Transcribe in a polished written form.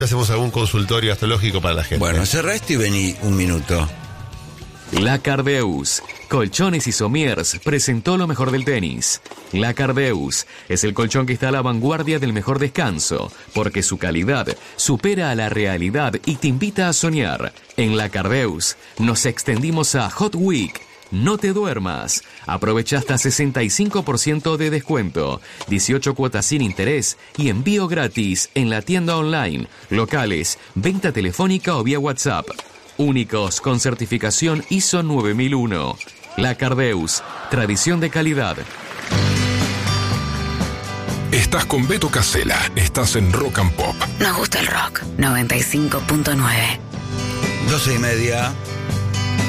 Hacemos algún consultorio astrológico para la gente. Bueno, cerrá esto y vení un minuto. La Cardeus, Colchones y Somiers, presentó lo mejor del tenis. La Cardeus es el colchón que está a la vanguardia del mejor descanso, porque su calidad supera a la realidad y te invita a soñar. En La Cardeus nos extendimos a Hot Week. No te duermas. Aprovecha hasta 65% de descuento, 18 cuotas sin interés y envío gratis en la tienda online, locales, venta telefónica o vía WhatsApp. Únicos con certificación ISO 9001. La Cardeus, tradición de calidad. Estás con Beto Casella, estás en Rock and Pop. Nos gusta el rock, 95.9. 12:30.